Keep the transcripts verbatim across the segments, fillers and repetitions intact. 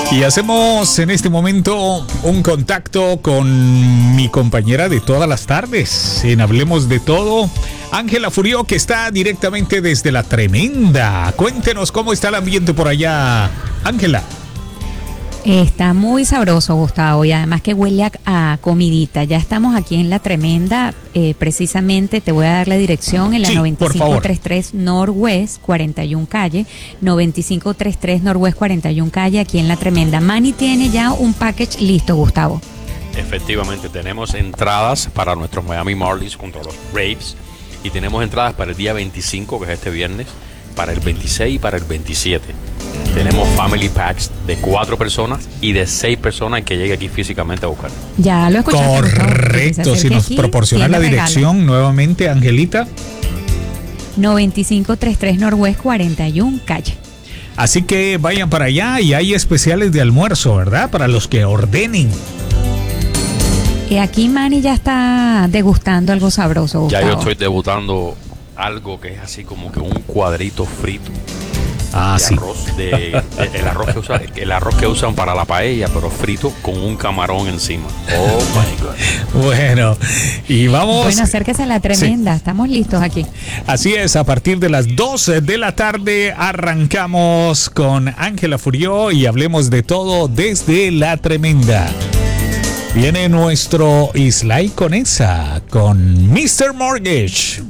Y hacemos en este momento un contacto con mi compañera de todas las tardes en Hablemos de Todo, Ángela Furió, que está directamente desde La Tremenda. Cuéntenos cómo está el ambiente por allá, Ángela. Está muy sabroso, Gustavo, y además que huele a, a comidita. Ya estamos aquí en La Tremenda, eh, precisamente te voy a dar la dirección en la sí, noventa y cinco treinta y tres Northwest cuarenta y uno calle, noventa y cinco treinta y tres Northwest cuarenta y uno calle, aquí en La Tremenda. Manny tiene ya un package listo, Gustavo. Efectivamente, tenemos entradas para nuestros Miami Marlins contra los Braves y tenemos entradas para el día veinticinco, que es este viernes, para el veintiséis y para el veintisiete. Tenemos family packs de cuatro personas y de seis personas que llegue aquí físicamente a buscar. Ya lo escuchaste. Correcto, si nos proporciona la dirección regalo. Nuevamente, Angelita. noventa y cinco treinta y tres Northwest cuarenta y uno calle. Así que vayan para allá y hay especiales de almuerzo, ¿verdad? Para los que ordenen. Y aquí Manny ya está degustando algo sabroso, Gustavo. Ya yo estoy degustando algo que es así como que un cuadrito frito. Ah, de sí. Arroz, de, de, el, arroz que usa, el arroz que usan para la paella, pero frito con un camarón encima. Oh my God. Bueno, y vamos. Bueno, acérquese a La Tremenda. Sí. Estamos listos aquí. Así es, a partir de las doce de la tarde arrancamos con Ángela Furió y Hablemos de Todo desde La Tremenda. Viene nuestro Islay Conesa con mister Mortgage.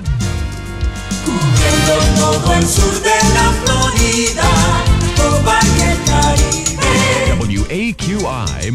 Cubriendo todo el sur de la Florida, Cuba y el Caribe. W A Q I